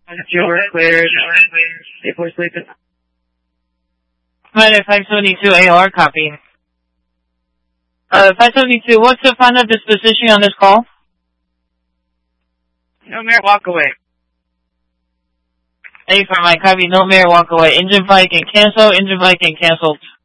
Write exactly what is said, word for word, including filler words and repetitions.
You were cleared. Before sleeping. Commander five seventy-two A R copy. Uh, five seventy-two, what's the final disposition on this call? No mere walk away. A for my copy, no mere walk away. Engine flight can cancel, engine flight can cancel.